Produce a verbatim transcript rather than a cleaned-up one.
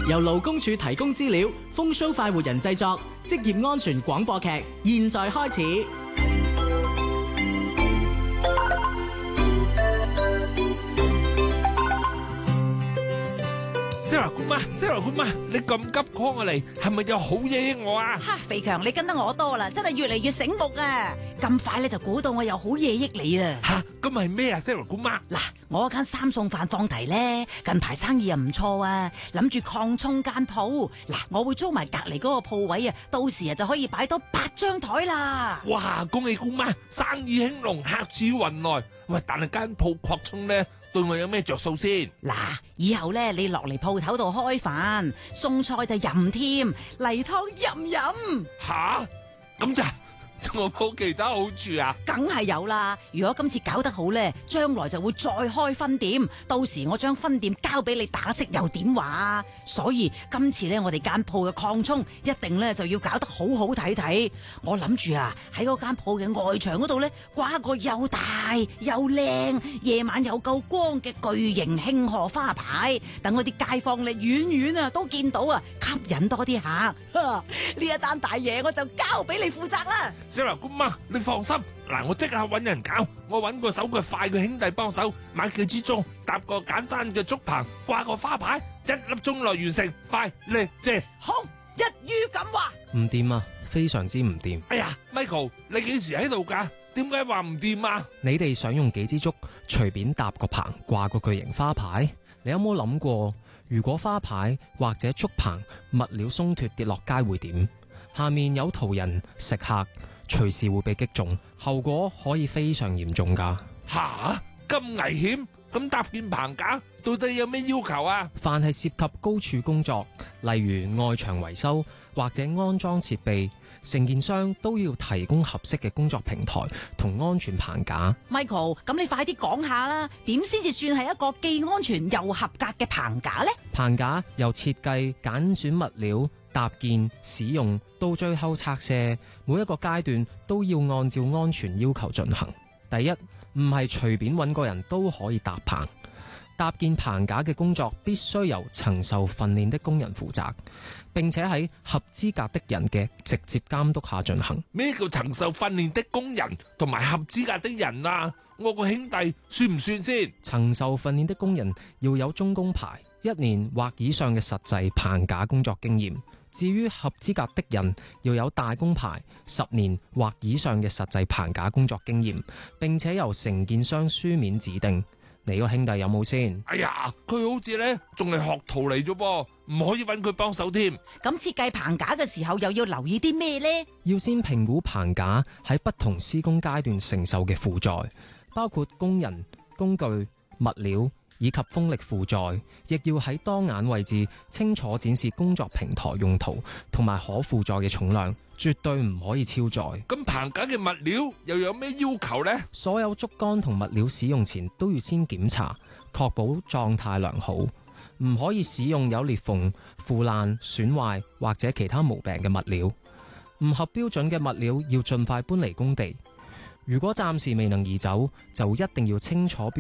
由勞工處提供資料，風騷快活人製作，職業安全廣播劇，現在開始。 Sarah姑媽 ，Sarah姑媽，你咁急 call 我嚟，係咪有好嘢益我啊？ 哈，肥強，你跟得我多啦，真係越嚟越醒目啊！咁快你就估到我有好嘢益你啦！ 吓，咁係咩啊 ？Sarah 姑媽， 嗱，我間三餸飯放題咧，近排生意又唔錯啊，諗住擴充間鋪，嗱，我會租埋隔籬嗰個鋪位啊，到時啊就可以擺多八張台啦！ 哇，恭喜姑媽，生意興隆，客似雲來。喂，但係間鋪擴充咧，對我有咩着數先？ 嗱，以後咧你落嚟鋪頭度開飯，餸菜就任添，例湯任飲。 吓，咁咋？仲有冇其他好處啊？ 梗係有啦！如果今次搞得好咧，將來就會再開分店，到時我將分店交俾你打識又點話？所以今次咧，我哋間鋪嘅擴充一定咧就要搞得好好睇睇。我諗住啊，喺嗰間鋪嘅外牆嗰度咧掛個又大又靚、夜晚又夠光嘅巨型慶賀花牌，等嗰啲街坊咧遠遠啊都見到啊，吸引多啲客。呢一單大嘢我就交俾你負責啦。 Sarah姑媽，你放心，嗱，我即刻搵人搞，我搵個手腳快嘅兄弟幫手，買幾支鐘，搭個簡單嘅竹棚，掛個花牌，一粒鐘內完成，快靚正。 好，一於咁話。 唔掂啊，非常之唔掂。 哎呀 ，Michael，你幾時喺度噶？點解話唔掂啊？ 你哋想用幾支竹隨便搭個棚，掛個巨型花牌？你有冇諗過，如果花牌或者竹棚物料鬆脫跌落街會點？下面有途人、食客，隨時會被擊中，後果可以非常嚴重噶。 吓，咁危險？咁搭建棚架到底有咩要求啊？ 凡係涉及高處工作，例如外牆維修或者安裝設備，承建商都要提供合適嘅工作平台同安全棚架。 Michael，咁你快啲講下啦，點先至算係一個既安全又合格嘅棚架呢？ 棚架由設計、揀選物料、搭建、使用到最後拆卸，每一個階段都要按照安全要求進行。第一，唔係隨便揾個人都可以搭棚，搭建棚架嘅工作必須由曾受訓練的工人負責，並且喺合資格的人嘅直接監督下進行。 咩叫曾受訓練的工人同埋合資格的人啊？我個兄弟算唔算先？ 曾受訓練的工人要有中工牌，一年或以上嘅實際棚架工作經驗。至於合資格的人，要有大工牌，十年或以上嘅實際棚架工作經驗，並且由承建商書面指定。你個兄弟有冇先？ 哎呀，佢好似呢仲係學徒嚟啫噃，唔可以揾佢幫手添。 咁設計棚架嘅時候又要留意啲咩呢？要先評估棚架喺不同施工階段承受嘅負載，包括工人、工具、物料以及風力負載，亦要喺當眼位置清楚展示工作平台用途同埋可負載嘅重量，絕對唔可以超載。 咁棚架嘅物料又有咩要求呢？ 所有竹竿同物料使用前都要先檢查，確保狀態良好，唔可以使用有裂縫、腐爛、損壞或者其他毛病嘅物料。唔合標準嘅物料要盡快搬離工地。如果暫時未能移走，就一定要清楚標